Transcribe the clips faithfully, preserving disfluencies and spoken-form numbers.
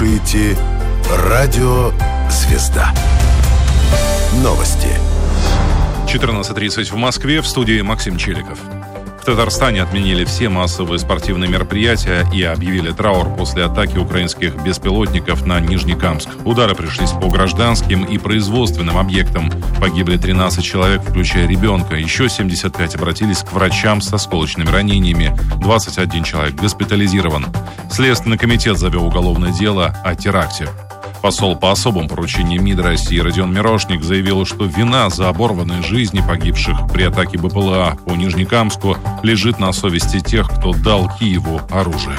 слушаете Радио «Звезда». Новости. четырнадцать тридцать в Москве, в студии Максим Челиков. В Татарстане отменили все массовые спортивные мероприятия и объявили траур после атаки украинских беспилотников на Нижнекамск. Удары пришлись по гражданским и производственным объектам. Погибли тринадцать человек, включая ребенка. Еще семьдесят пять обратились к врачам с осколочными ранениями. двадцать один человек госпитализирован. Следственный комитет завел уголовное дело о теракте. Посол по особым поручениям МИД России Родион Мирошник заявил, что вина за оборванные жизни погибших при атаке БПЛА по Нижнекамску лежит на совести тех, кто дал Киеву оружие.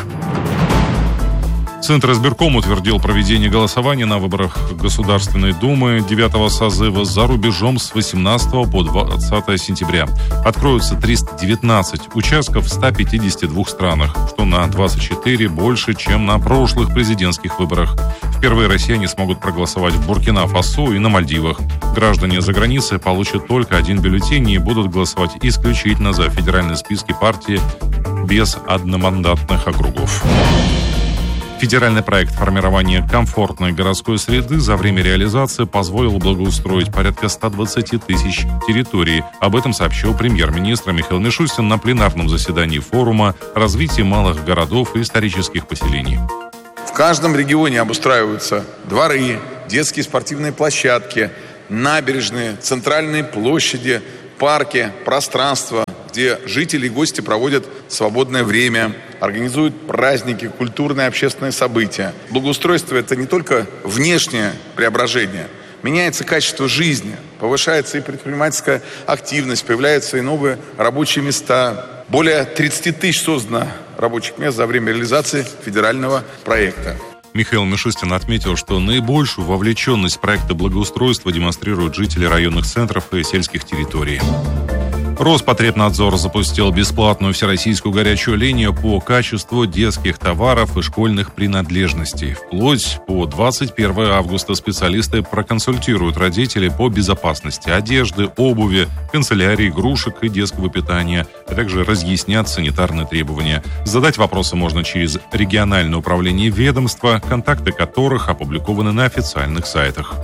Центр избирком утвердил проведение голосования на выборах Государственной Думы девятого созыва за рубежом с восемнадцатого по двадцатое сентября. Откроются триста девятнадцать участков в ста пятидесяти двух странах, что на двадцать четыре больше, чем на прошлых президентских выборах. Впервые россияне смогут проголосовать в Буркина-Фасо и на Мальдивах. Граждане за границей получат только один бюллетень и будут голосовать исключительно за федеральные списки партии без одномандатных округов. Федеральный проект формирования комфортной городской среды за время реализации позволил благоустроить порядка ста двадцати тысяч территорий. Об этом сообщил премьер-министр Михаил Мишустин на пленарном заседании форума «Развитие малых городов и исторических поселений». В каждом регионе обустраиваются дворы, детские спортивные площадки, набережные, центральные площади, парки, пространства, где жители и гости проводят свободное время, организуют праздники, культурные и общественные события. Благоустройство – это не только внешнее преображение. Меняется качество жизни, повышается и предпринимательская активность, появляются и новые рабочие места. Более тридцати тысяч создано рабочих мест за время реализации федерального проекта. Михаил Мишустин отметил, что наибольшую вовлеченность в проекты благоустройства демонстрируют жители районных центров и сельских территорий. Роспотребнадзор запустил бесплатную всероссийскую горячую линию по качеству детских товаров и школьных принадлежностей. Вплоть по двадцать первое августа специалисты проконсультируют родителей по безопасности одежды, обуви, канцелярии, игрушек и детского питания, а также разъяснят санитарные требования. Задать вопросы можно через региональное управление ведомства, контакты которых опубликованы на официальных сайтах.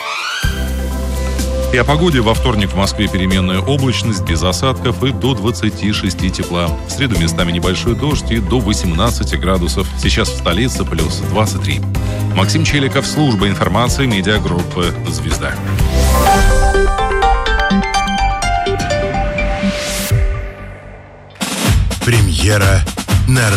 И о погоде. Во вторник в Москве переменная облачность, без осадков и до двадцати шести тепла. В среду местами небольшой дождь и до восемнадцати градусов. Сейчас в столице плюс двадцать три. Максим Челиков, служба информации медиагруппы «Звезда». Премьера на